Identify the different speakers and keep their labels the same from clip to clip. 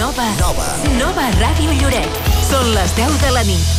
Speaker 1: Nova Ràdio Lloret. Són les 10 de la nit.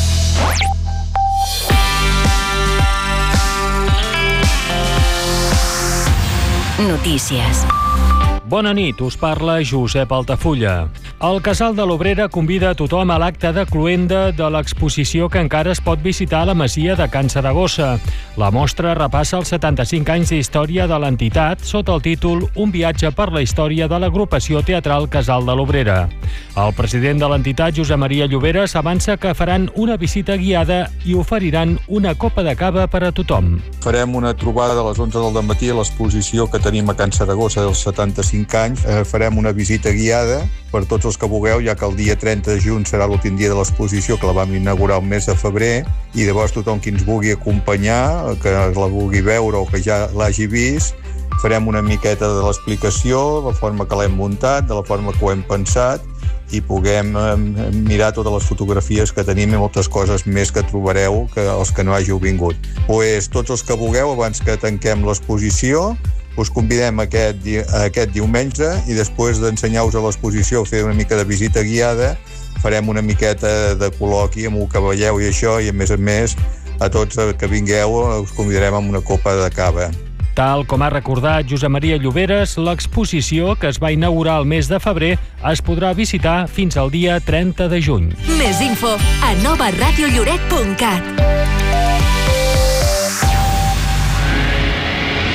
Speaker 1: Notícies.
Speaker 2: Bona nit, us parla Josep Altafulla. El Casal de l'Obrera convida a tothom a l'acte de cloenda de l'exposició que encara es pot visitar a la masia de Can Saragossa. La mostra repassa els 75 anys d'història de l'entitat sota el títol Un viatge per la història de l'agrupació teatral Casal de l'Obrera. El president de l'entitat, Josep Maria Lloberes, avança que faran una visita guiada i oferiran una copa de cava per a tothom.
Speaker 3: Farem una trobada a les 11 del matí a l'exposició que tenim a Can Saragossa dels 75 anys. Farem una visita guiada per tots els que vulgueu, ja que el dia 30 de juny serà l'últim dia de l'exposició, que la vam inaugurar el mes de febrer, i llavors tothom qui ens vulgui acompanyar, que la vulgui veure o que ja l'hagi vist, farem una miqueta de l'explicació, la forma que l'hem muntat, de la forma que ho hem pensat, i puguem mirar totes les fotografies que tenim i moltes coses més que trobareu que els que no hàgiu vingut. Tots els que vulgueu, abans que tanquem l'exposició, us convidem aquest diumenge i després d'ensenyar-vos a l'exposició, fer una mica de visita guiada, farem una miqueta de col·loqui amb el que veieu i això, i a més, a tots que vingueu us convidarem amb una copa de cava.
Speaker 2: Tal com ha recordat Josep Maria Lloberes, l'exposició, que es va inaugurar el mes de febrer, es podrà visitar fins al dia 30 de juny.
Speaker 1: Més info a novaradiolloret.cat.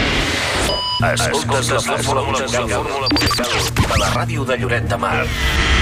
Speaker 4: Escoltes la fórmula musical de la ràdio de Lloret de Mar.